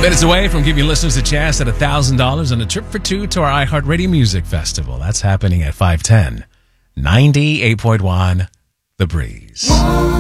Minutes away from giving listeners a chance at $1,000 on a trip for two to our iHeartRadio Music Festival. That's happening at 510. 98.1 The Breeze.